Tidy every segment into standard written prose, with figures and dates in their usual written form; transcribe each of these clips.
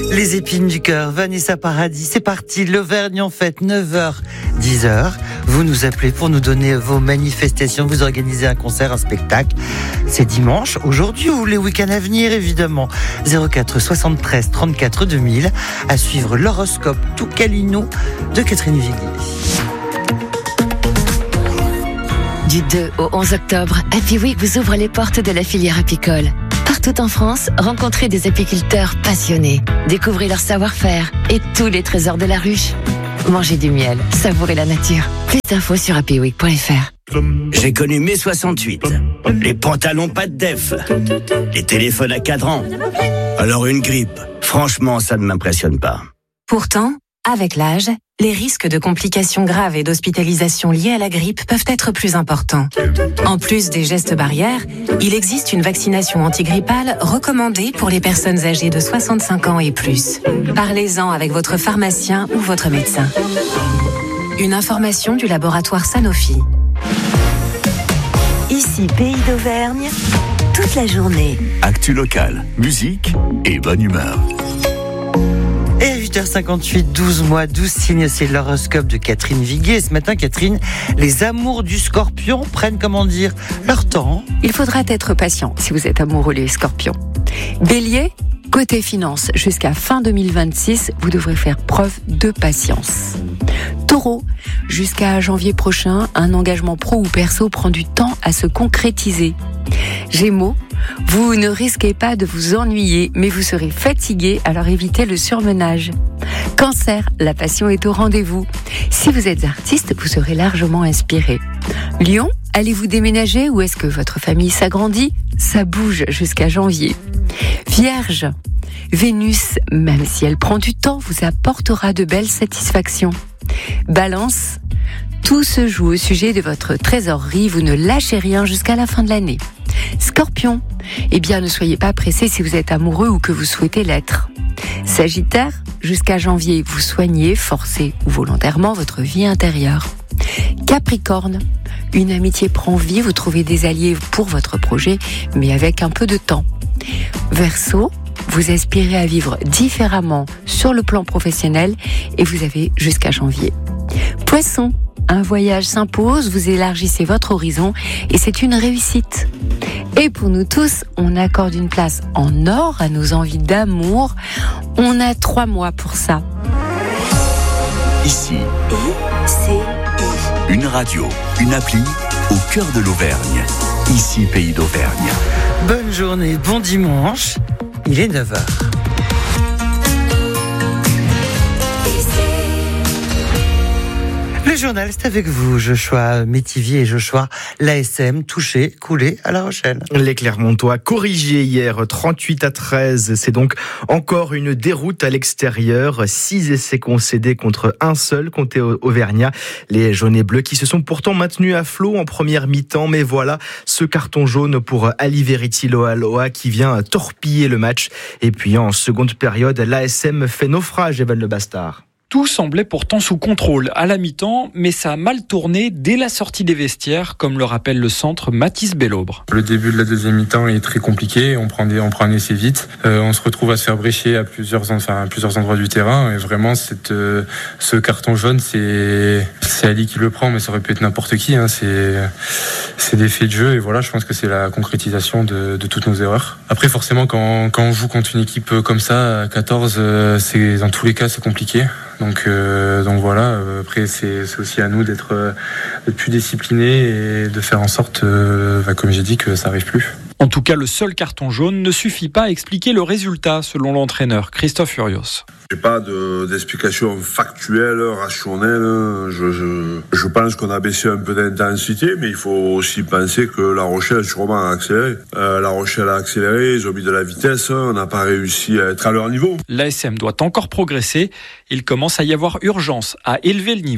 Les épines du cœur, Vanessa Paradis, c'est parti, l'Auvergne en fête, 9h, 10h. Vous nous appelez pour nous donner vos manifestations, vous organisez un concert, un spectacle. C'est dimanche, aujourd'hui ou les week-ends à venir, évidemment. 04 73 34 2000, à suivre l'horoscope tout câlinou de Catherine Viguier. Du 2 au 11 octobre, Happy Week vous ouvre les portes de la filière apicole. Partout en France, rencontrez des apiculteurs passionnés. Découvrez leur savoir-faire et tous les trésors de la ruche. Mangez du miel, savourez la nature. Plus d'infos sur happyweek.fr. J'ai connu mai 68. Les pantalons pas de def. Les téléphones à cadran. Alors une grippe, franchement, ça ne m'impressionne pas. Pourtant, avec l'âge, les risques de complications graves et d'hospitalisation liées à la grippe peuvent être plus importants. En plus des gestes barrières, il existe une vaccination antigrippale recommandée pour les personnes âgées de 65 ans et plus. Parlez-en avec votre pharmacien ou votre médecin. Une information du laboratoire Sanofi. Ici, Pays d'Auvergne, toute la journée. Actu locale, musique et bonne humeur. Et à 8h58, 12 mois, 12 signes, c'est l'horoscope de Catherine Viguier. Ce matin, Catherine, les amours du Scorpion prennent, leur temps. Il faudra être patient si vous êtes amoureux les Scorpions. Bélier, côté finance, jusqu'à fin 2026, vous devrez faire preuve de patience. Taureau, jusqu'à janvier prochain, un engagement pro ou perso prend du temps à se concrétiser. Gémeaux, vous ne risquez pas de vous ennuyer, mais vous serez fatigué, alors évitez le surmenage. Cancer, la passion est au rendez-vous. Si vous êtes artiste, vous serez largement inspiré. Lion, allez-vous déménager ou est-ce que votre famille s'agrandit ? Ça bouge jusqu'à janvier. Vierge, Vénus, même si elle prend du temps, vous apportera de belles satisfactions. Balance, tout se joue au sujet de votre trésorerie, vous ne lâchez rien jusqu'à la fin de l'année. Scorpion, ne soyez pas pressé si vous êtes amoureux ou que vous souhaitez l'être. Sagittaire, jusqu'à janvier, vous soignez, forcez ou volontairement votre vie intérieure. Capricorne, une amitié prend vie, vous trouvez des alliés pour votre projet, mais avec un peu de temps. Verseau, vous aspirez à vivre différemment sur le plan professionnel et vous avez jusqu'à janvier. Poisson, un voyage s'impose, vous élargissez votre horizon et c'est une réussite. Et pour nous tous, on accorde une place en or à nos envies d'amour. On a 3 mois pour ça. Ici, une radio, une appli au cœur de l'Auvergne. Ici, Pays d'Auvergne. Bonne journée, bon dimanche, il est 9h. Le journal, c'est avec vous, Joshua Métivier et Joshua l'ASM, touché, coulé à La Rochelle. Les Clermontois corrigés hier, 38-13. C'est donc encore une déroute à l'extérieur. 6 essais concédés contre un seul côté auvergnat. Les jaunes et bleus qui se sont pourtant maintenus à flot en première mi-temps. Mais voilà, ce carton jaune pour Ali Verity Loa qui vient torpiller le match. Et puis en seconde période, l'ASM fait naufrage, Evan Le Bastard. Tout semblait pourtant sous contrôle à la mi-temps, mais ça a mal tourné dès la sortie des vestiaires, comme le rappelle le centre Mathis Bellobre. Le début de la deuxième mi-temps est très compliqué, on prend un essai vite, on se retrouve à se faire brécher à plusieurs endroits du terrain, et vraiment ce carton jaune, c'est Ali qui le prend, mais ça aurait pu être n'importe qui, c'est des faits de jeu, et voilà, je pense que c'est la concrétisation de toutes nos erreurs. Après, forcément, quand on joue contre une équipe comme ça, à 14, dans tous les cas, c'est compliqué. Donc voilà, après c'est aussi à nous d'être plus disciplinés et de faire en sorte, comme j'ai dit, que ça n'arrive plus. En tout cas, le seul carton jaune ne suffit pas à expliquer le résultat, selon l'entraîneur Christophe Furios. J'ai pas d'explication factuelle, rationnelle. Je pense qu'on a baissé un peu d'intensité, mais il faut aussi penser que La Rochelle sûrement a accéléré. La Rochelle a accéléré, ils ont mis de la vitesse, on n'a pas réussi à être à leur niveau. L'ASM doit encore progresser, il commence à y avoir urgence à élever le niveau.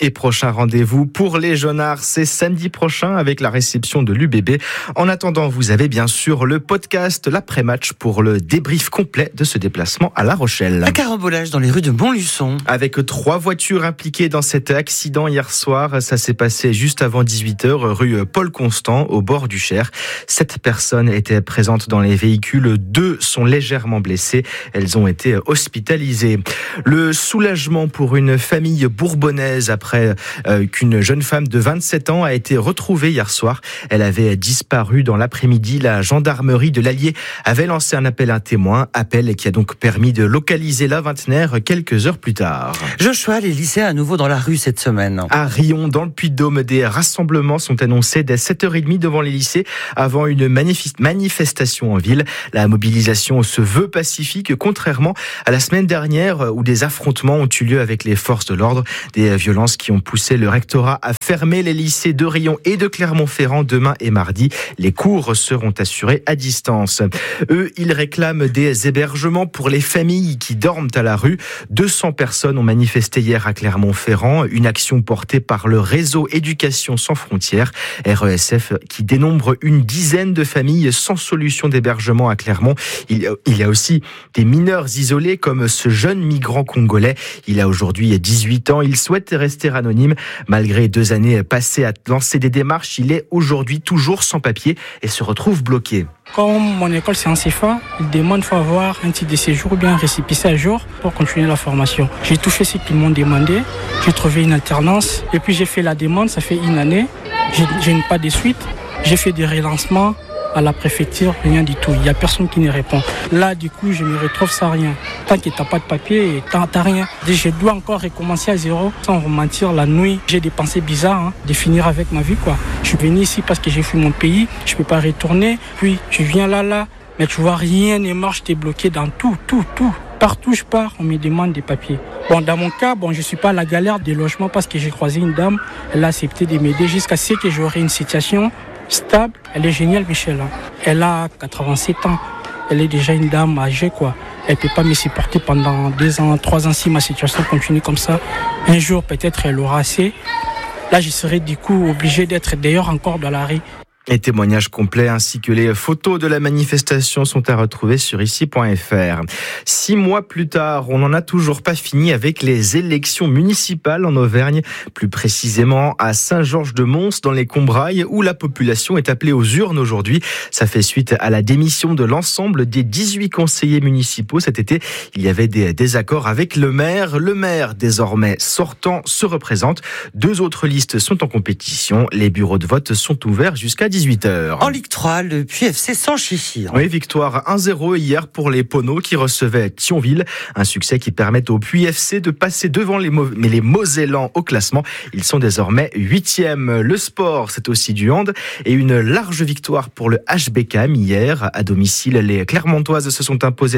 Et prochain rendez-vous pour les Jaunards, c'est samedi prochain avec la réception de l'UBB. En attendant, vous avez bien sûr le podcast, l'après-match pour le débrief complet de ce déplacement à La Rochelle. Un carambolage dans les rues de Montluçon. Avec 3 voitures impliquées dans cet accident hier soir, ça s'est passé juste avant 18h, rue Paul Constant, au bord du Cher. 7 personnes étaient présentes dans les véhicules, 2 sont légèrement blessées. Elles ont été hospitalisées. Le soulagement pour une famille bourbonnaise après qu'une jeune femme de 27 ans a été retrouvée hier soir. Elle avait disparu dans l'après-midi. La gendarmerie de l'Allier avait lancé un appel à un témoin, appel qui a donc permis de localiser la vingtenaire quelques heures plus tard. Joshua, les lycéens à nouveau dans la rue cette semaine. À Riom, dans le Puy-de-Dôme, des rassemblements sont annoncés dès 7h30 devant les lycées avant une manifestation en ville. La mobilisation se veut pacifique, contrairement à la semaine dernière où des affrontements ont eu lieu avec les forces de l'ordre. Des violences qui ont poussé le rectorat à fermer les lycées de Riom et de Clermont-Ferrand demain et mardi. Les cours seront assurés à distance. Eux, ils réclament des hébergements pour les familles qui dorment à la rue. 200 personnes ont manifesté hier à Clermont-Ferrand, une action portée par le réseau Éducation sans frontières, RESF, qui dénombre une dizaine de familles sans solution d'hébergement à Clermont. Il y a aussi des mineurs isolés comme ce jeune migrant congolais. Il a aujourd'hui 18 ans. Il souhaite rester anonyme. Malgré 2 années passées à lancer des démarches, il est aujourd'hui toujours sans papier et se retrouve bloqué. Comme mon école c'est en CFA, il demande faut avoir un titre de séjour ou bien un récépissé à jour pour continuer la formation. J'ai tout fait ce qu'ils m'ont demandé. J'ai trouvé une alternance et puis j'ai fait la demande, ça fait 1 année. Je n'ai pas de suite. J'ai fait des relancements à la préfecture, rien du tout. Il n'y a personne qui ne répond. Là, du coup, je me retrouve sans rien. Tant que tu n'as pas de papier, tu n'as rien. Je dois encore recommencer à zéro. Sans vous mentir, la nuit, j'ai des pensées bizarres de finir avec ma vie, quoi. Je suis venu ici parce que j'ai fui mon pays. Je ne peux pas retourner. Puis, je viens là. Mais tu vois, rien ne marche. Tu es bloqué dans tout. Partout où je pars, on me demande des papiers. Bon, dans mon cas, je ne suis pas à la galère des logements parce que j'ai croisé une dame. Elle a accepté de m'aider jusqu'à ce que j'aurai une situation stable. Elle est géniale, Michel. Elle a 87 ans. Elle est déjà une dame âgée, quoi. Elle ne peut pas me supporter pendant 2 ans, 3 ans si ma situation continue comme ça. Un jour, peut-être, elle aura assez. Là, je serai du coup obligé d'être d'ailleurs encore dans la rue. Les témoignages complets ainsi que les photos de la manifestation sont à retrouver sur ici.fr. 6 mois plus tard, on n'en a toujours pas fini avec les élections municipales en Auvergne, plus précisément à Saint-Georges-de-Mons dans les Combrailles où la population est appelée aux urnes aujourd'hui. Ça fait suite à la démission de l'ensemble des 18 conseillers municipaux. Cet été, il y avait des désaccords avec le maire. Le maire, désormais sortant, se représente. 2 autres listes sont en compétition. Les bureaux de vote sont ouverts jusqu'à 18h. En Ligue 3, le Puy FC s'enchit. Oui, victoire 1-0 hier pour les Poneaux qui recevaient Thionville. Un succès qui permet au Puy FC de passer devant les Mosellans au classement. Ils sont désormais 8e. Le sport, c'est aussi du hand et une large victoire pour le HBCAM hier. À domicile, les Clermontoises se sont imposées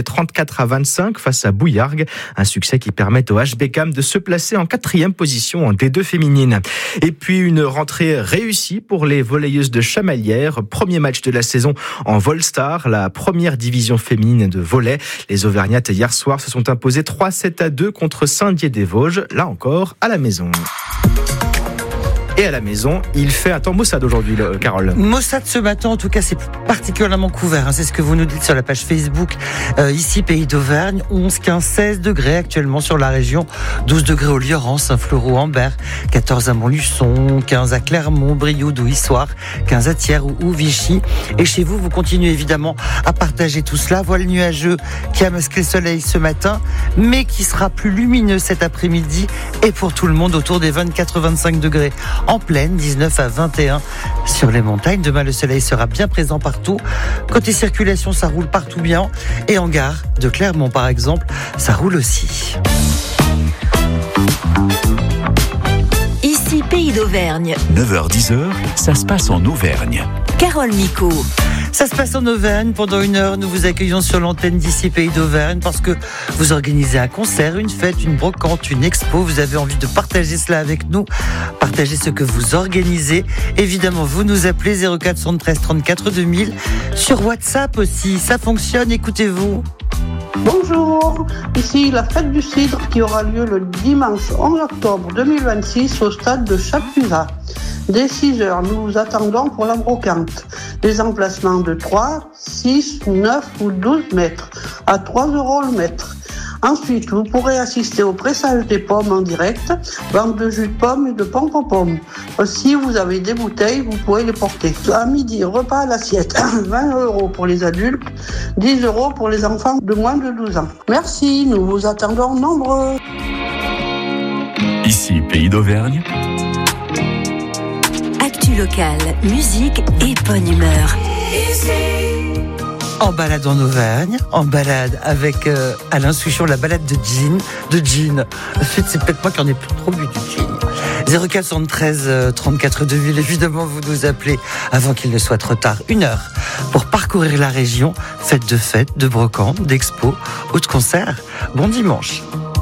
34-25 face à Bouillargues. Un succès qui permet au HBCAM de se placer en 4e position en D2 féminine. Et puis une rentrée réussie pour les volleyeuses de Chamalières. Premier match de la saison en Volstar, la première division féminine de volley. Les Auvergnates hier soir se sont imposées 3-7-2 contre Saint-Dié-des-Vosges, là encore à la maison. Et à la maison, il fait un temps maussade aujourd'hui, Carole. Maussade ce matin, en tout cas, c'est particulièrement couvert. C'est ce que vous nous dites sur la page Facebook. Ici, Pays d'Auvergne, 11, 15, 16 degrés actuellement sur la région. 12 degrés au Lioran, Saint-Flourou, Ambert. 14 à Montluçon, 15 à Clermont, Brioude ou Issoire. 15 à Thiers ou Vichy. Et chez vous, vous continuez évidemment à partager tout cela. Voile nuageux qui a masqué le soleil ce matin, mais qui sera plus lumineux cet après-midi. Et pour tout le monde, autour des 24-25 degrés. En plaine, 19 à 21 sur les montagnes. Demain, le soleil sera bien présent partout. Côté circulation, ça roule partout bien. Et en gare de Clermont, par exemple, ça roule aussi. Ici, Pays d'Auvergne. 9h-10h, ça se passe en Auvergne. Carole Micot. Ça se passe en Auvergne. Pendant 1 heure, nous vous accueillons sur l'antenne d'ici Pays d'Auvergne parce que vous organisez un concert, une fête, une brocante, une expo. Vous avez envie de partager cela avec nous. Partagez ce que vous organisez. Évidemment, vous nous appelez 04 73 34 2000. Sur WhatsApp aussi, ça fonctionne. Écoutez-vous. Bonjour, ici la fête du cidre qui aura lieu le dimanche 11 octobre 2026 au stade de Chapuisat. Dès 6h, nous vous attendons pour la brocante. Des emplacements de 3, 6, 9 ou 12 mètres, à 3 € le mètre. Ensuite, vous pourrez assister au pressage des pommes en direct, vente de jus de pommes et de pommes aux pommes. Si vous avez des bouteilles, vous pouvez les porter. À midi, repas à l'assiette, 20 € pour les adultes, 10 € pour les enfants de moins de 12 ans. Merci, nous vous attendons nombreux. Ici, Pays d'Auvergne. Actu locale, musique et bonne humeur. En balade en Auvergne, en balade avec Alain Souchon, la balade de gin. Ensuite, c'est peut-être moi qui en ai plus trop bu du gin. 0473 34 2000, évidemment, vous nous appelez avant qu'il ne soit trop tard. 1 heure pour parcourir la région, fête, de brocante, d'expo ou de concert. Bon dimanche.